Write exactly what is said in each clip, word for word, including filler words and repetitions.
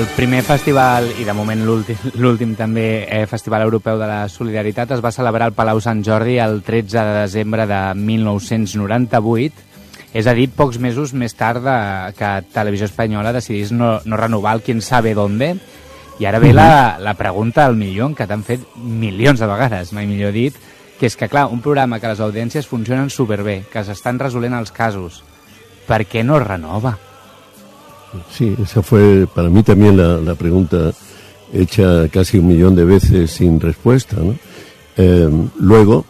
El primer festival, i de moment l'últim també, eh, Festival Europeu de la Solidaritat, es va celebrar al Palau Sant Jordi el tretze de desembre de mil nou-cents noranta-vuit, és a dir, pocs mesos més tard de, que Televisió Espanyola decidís no, no renovar el Quién sabe dónde, i ara ve uh-huh. la, la pregunta al milió, que t'han fet milions de vegades, mai millor dit, que és que, clar, un programa que les audiències funcionen superbé, que s'estan resolent els casos, ¿per qué no renova? Sí, esa fue para mí también la, la pregunta hecha casi un millón de veces sin respuesta, ¿no? Eh, luego,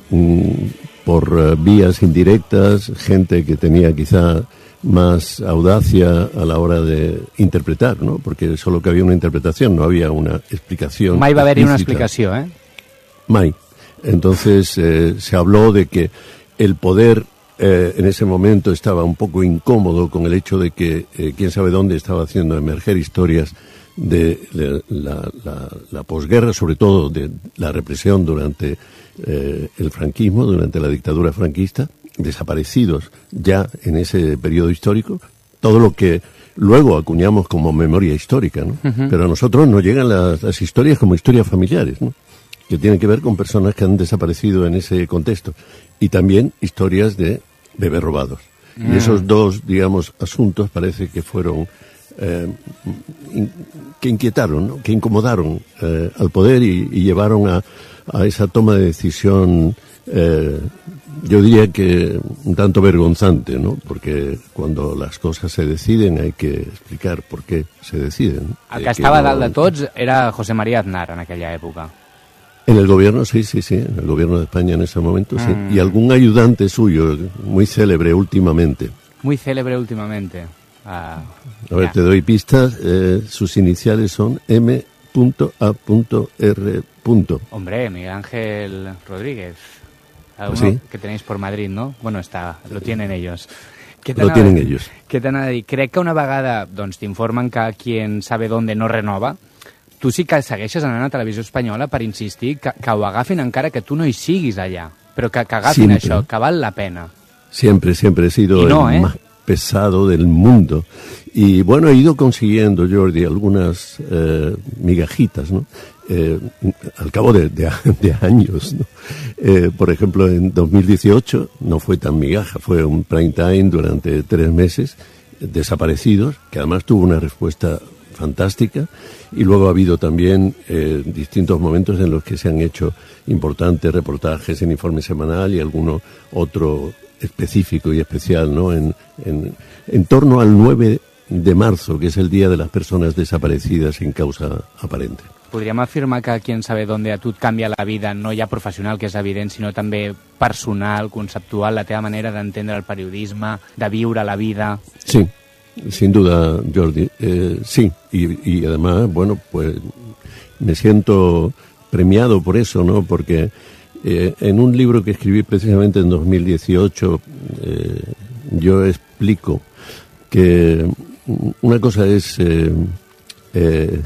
mm, por uh, vías indirectas, gente que tenía quizá más audacia a la hora de interpretar, ¿no? Porque solo que había una interpretación, no había una explicación. Mai va haver-hi una explicació, ¿eh? Mai. Entonces eh, se habló de que el poder Eh, en ese momento estaba un poco incómodo con el hecho de que eh, quién sabe dónde estaba haciendo emerger historias de, de la, la, la posguerra, sobre todo de la represión durante eh, el franquismo, durante la dictadura franquista, desaparecidos ya en ese periodo histórico, todo lo que luego acuñamos como memoria histórica, ¿no? Uh-huh. Pero a nosotros nos llegan las, las historias como historias familiares, ¿no? Que tienen que ver con personas que han desaparecido en ese contexto, y también historias de bebés robados. Mm. Y esos dos, digamos, asuntos parece que fueron, eh, in, que inquietaron, ¿no? Que incomodaron eh, al poder y, y llevaron a, a esa toma de decisión, eh, yo diría que un tanto vergonzante, ¿no? Porque cuando las cosas se deciden hay que explicar por qué se deciden. El que estava no... dalt de tots era José María Aznar en aquella època. En el gobierno, sí, sí, sí, en el gobierno de España en ese momento, sí. Mm. Y algún ayudante suyo, muy célebre últimamente. Muy célebre últimamente. Ah, a ver, ya. Te doy pistas, eh, sus iniciales son M A R. Hombre, Miguel Ángel Rodríguez. ¿Ah, sí? Que tenéis por Madrid, ¿no? Bueno, está, lo tienen ellos. Lo tienen ellos. Què t'anava a dir? Crec que una vegada doncs, t'informen que Quién sabe dónde no renova, tu sí que segueixes anant a Televisió Espanyola per insistir que, que ho agafin encara que tu no hi siguis allà, però que, que agafin siempre. Això, que val la pena. Siempre, siempre he sido no, el ¿eh? más pesado del mundo. Y bueno, he ido consiguiendo, Jordi, algunas eh, migajitas, ¿no? Eh, al cabo de, de, de años, ¿no? Eh, por ejemplo, en dos mil dieciocho no fue tan migaja, fue un prime time durante tres meses, desaparecidos, que además tuvo una respuesta fantástica, y luego ha habido también eh, distintos momentos en los que se han hecho importantes reportajes en Informe Semanal y alguno otro específico y especial, ¿no? En, en, en torno al nueve de marzo, que es el Día de las Personas Desaparecidas sin causa aparente. Podríem afirmar que Quién sabe dónde a tu et canvia la vida, no ja professional, que és evident, sinó també personal, conceptual, la teva manera d'entendre el periodisme, de viure la vida. Sí. Sin duda, Jordi, eh, sí, y, y además, bueno, pues me siento premiado por eso, ¿no? Porque eh, en un libro que escribí precisamente en dos mil dieciocho, eh, yo explico que una cosa es eh, eh,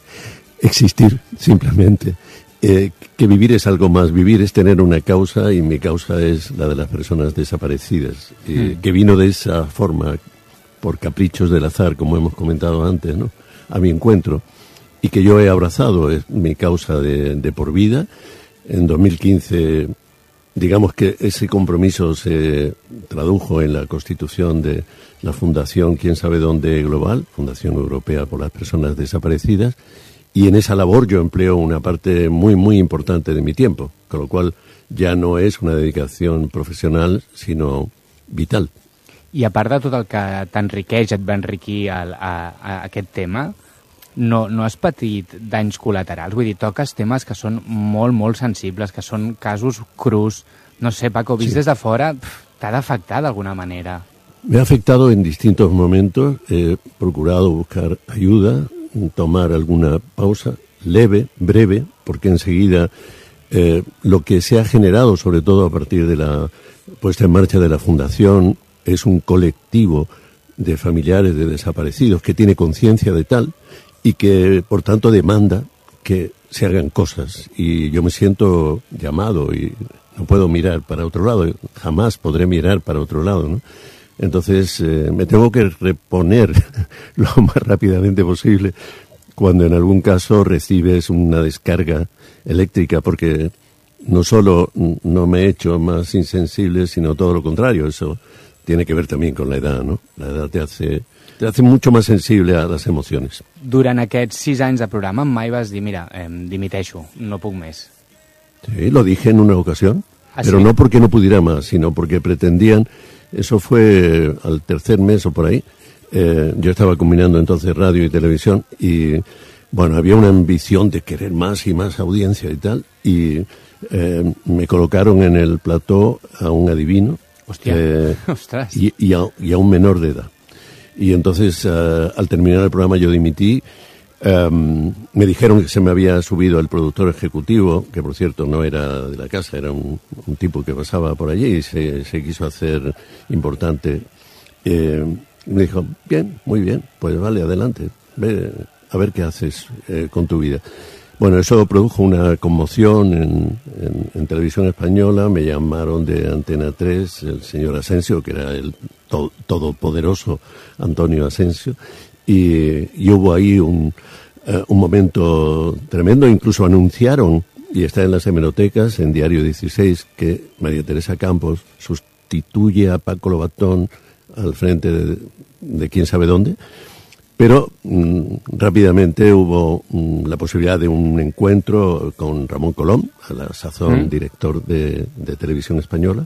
existir simplemente, eh, que vivir es algo más, vivir es tener una causa, y mi causa es la de las personas desaparecidas, eh, mm. que vino de esa forma, por caprichos del azar, como hemos comentado antes, ¿no? A mi encuentro, y que yo he abrazado, es mi causa de, de por vida. En dos mil quince, digamos que ese compromiso se tradujo en la constitución de la Fundación Quién sabe dónde Global, Fundación Europea por las Personas Desaparecidas, y en esa labor yo empleo una parte muy, muy importante de mi tiempo, con lo cual ya no es una dedicación profesional, sino vital. I a part de tot el que t'enriqueix, et va enriquir a, a, a aquest tema, no, no has patit danys col·laterals? Vull dir, toques temes que són molt, molt sensibles, que són casos crus. No sé, Paco, vist sí. des de fora, t'ha d'afectar d'alguna manera. Me ha afectado en distintos momentos. He procurado buscar ayuda, tomar alguna pausa, leve, breve, porque enseguida eh, lo que se ha generado, sobre todo a partir de la puesta en marcha de la Fundación, es un colectivo de familiares de desaparecidos que tiene conciencia de tal y que, por tanto, demanda que se hagan cosas. Y yo me siento llamado y no puedo mirar para otro lado, jamás podré mirar para otro lado, ¿no? Entonces eh, me tengo que reponer lo más rápidamente posible cuando en algún caso recibes una descarga eléctrica, porque no solo no me he hecho más insensible, sino todo lo contrario. Eso tiene que ver también con la edad, ¿no? La edad te hace, te hace mucho más sensible a las emociones. Durant aquests sis anys de programa mai vas dir, mira, eh, dimiteixo, no puc més. Sí, lo dije en una ocasión, ¿Ah, pero sí? no porque no pudiera más, sino porque pretendían, eso fue al tercer mes o por ahí, eh, yo estaba combinando entonces radio y televisión y, bueno, había una ambición de querer más y más audiencia y tal, y eh, me colocaron en el plató a un adivino. Hostia, eh, ostras. Y, y, a, y a un menor de edad. Y entonces, uh, al terminar el programa, yo dimití. Um, me dijeron que se me había subido el productor ejecutivo, que por cierto no era de la casa, era un, un tipo que pasaba por allí y se, se quiso hacer importante. Eh, me dijo, bien, muy bien, pues vale, adelante, ve a ver qué haces eh, con tu vida. Bueno, eso produjo una conmoción en, en, en televisión española. Me llamaron de Antena tres el señor Asensio, que era el to, todopoderoso Antonio Asensio, y, y hubo ahí un, uh, un momento tremendo. Incluso anunciaron, y está en las hemerotecas, en Diario dieciséis, que María Teresa Campos sustituye a Paco Lobatón al frente de, de quién sabe dónde. Pero mmm, rápidamente hubo mmm, la posibilidad de un encuentro con Ramón Colom, a la sazón ¿Mm? director de, de Televisión Española,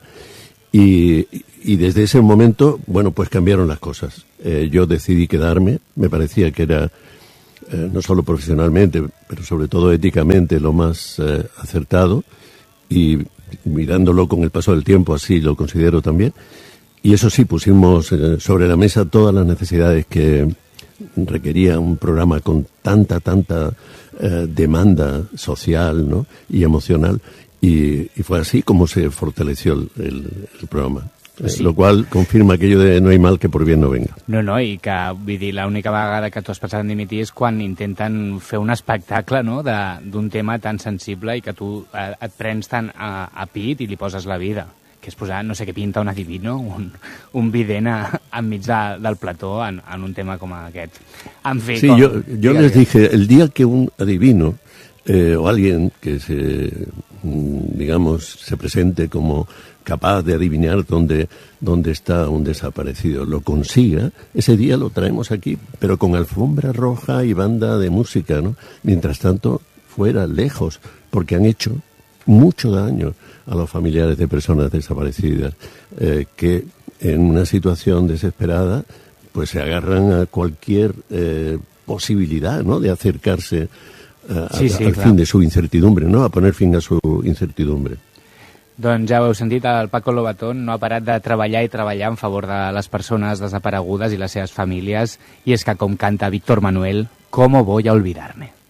y, y desde ese momento, bueno, pues cambiaron las cosas. Eh, yo decidí quedarme, me parecía que era, eh, no solo profesionalmente, pero sobre todo éticamente, lo más eh, acertado, y mirándolo con el paso del tiempo, así lo considero también. Y eso sí, pusimos eh, sobre la mesa todas las necesidades que requería un programa con tanta, tanta eh, demanda social, ¿no? y emocional, y, y fue así como se fortaleció el, el, el programa. Sí. Eh, lo qual confirma aquello de no hay mal que por bien no venga. No, no, i que, vull dir, l'única vegada que tu has pensat en dimitir és quan intenten fer un espectacle, no?, d'un tema tan sensible i que tu eh, et prens tan a, a pit i li poses la vida, que és posar, no sé què pinta un adivino, un, un vident a, enmig de, del plató en, en un tema com aquest. En fi, sí, com, yo, yo les dije, el día que un adivino eh, o alguien que se, digamos, se presente como capaz de adivinar dónde, dónde está un desaparecido, lo consiga, ese día lo traemos aquí, pero con alfombra roja y banda de música, ¿no? Mientras tanto, fuera, lejos, porque han hecho mucho daño a los familiares de personas desaparecidas, eh, que en una situación desesperada pues se agarran a cualquier eh, posibilidad, ¿no?, de acercarse a, sí, sí, a, al clar. fin de su incertidumbre, ¿no?, a poner fin a su incertidumbre. Doncs ja ho heu sentit, el Paco Lobatón no ha parat de treballar i treballar en favor de les persones desaparegudes i les seves famílies, i és que, com canta Víctor Manuel, ¿cómo voy a olvidarme?